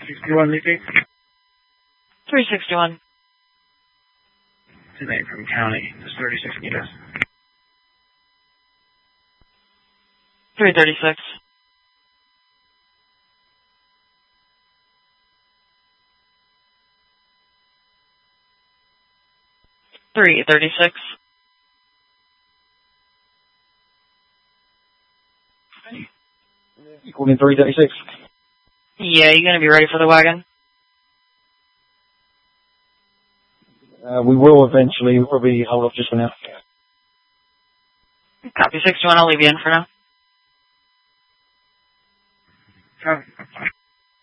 361 leaking. 361. Tonight from county. There's 36 meters. 336. You called in 336? Yeah, you gonna be ready for the wagon? We will eventually. We'll probably hold off just for now. Copy 61, I'll leave you in for now. Oh.